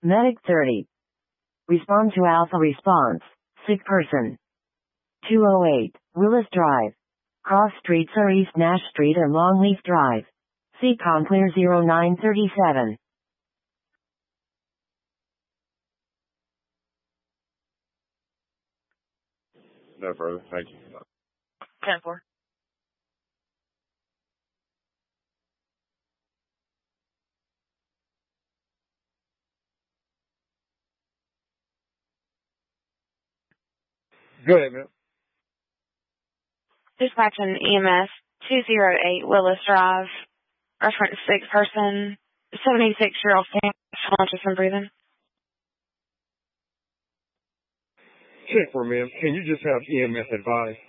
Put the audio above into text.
Medic 30. Respond to Alpha response. Sick person. 208, Willis Drive. Cross Streets are East Nash Street and Longleaf Drive. CCOM clear 0937. No further. Thank you. 10-4. Go ahead, man. Dispatch an EMS 208 Willis Drive. Reference sick person. 76-year-old female, conscious and breathing. Check for me, ma'am. Can you just have EMS advise?